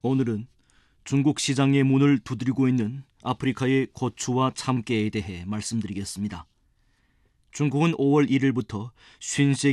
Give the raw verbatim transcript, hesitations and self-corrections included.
오늘은 중국 시장의 문을 두드리고 있는 아프리카의 고추와 참깨에 대해 말씀드리겠습니다. 중국은 오월 일일부터 쉰세